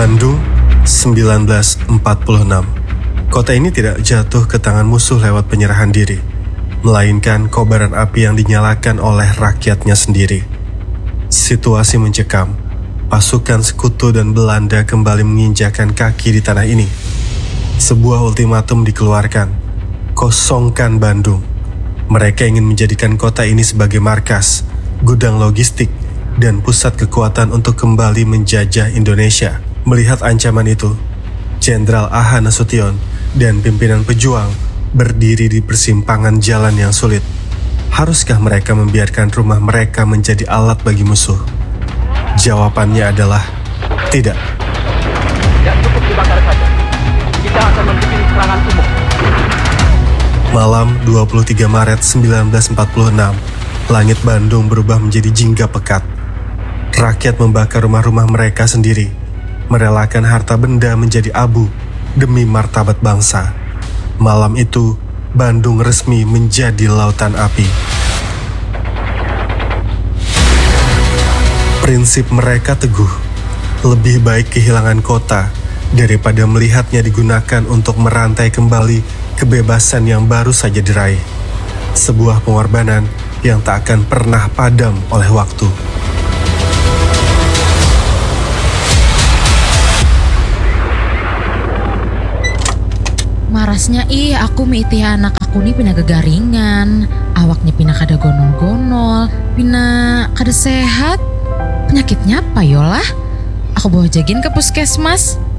Bandung, 1946. Kota ini tidak jatuh ke tangan musuh lewat penyerahan diri, melainkan kobaran api yang dinyalakan oleh rakyatnya sendiri. Situasi mencekam. Pasukan sekutu dan Belanda kembali menginjakan kaki di tanah ini. Sebuah ultimatum dikeluarkan. Kosongkan Bandung. Mereka ingin menjadikan kota ini sebagai markas, gudang logistik, dan pusat kekuatan untuk kembali menjajah Indonesia. Melihat ancaman itu, Jenderal A.H. Nasution dan pimpinan pejuang berdiri di persimpangan jalan yang sulit. Haruskah mereka membiarkan rumah mereka menjadi alat bagi musuh? Jawabannya adalah tidak. Tidak cukup dibakar saja. Kita akan membuat serangan umum. Malam 23 Maret 1946, langit Bandung berubah menjadi jingga pekat. Rakyat membakar rumah-rumah mereka sendiri, merelakan harta benda menjadi abu demi martabat bangsa. Malam itu, Bandung resmi menjadi lautan api. Prinsip mereka teguh, lebih baik kehilangan kota daripada melihatnya digunakan untuk merantai kembali kebebasan yang baru saja diraih. Sebuah pengorbanan yang tak akan pernah padam oleh waktu. Marasnya aku miiti anak aku nih pina gegaringan, awaknya pina kada gonol-gonol, pina kada sehat. Penyakitnya apa yolah? Aku bawa jagin ke puskesmas.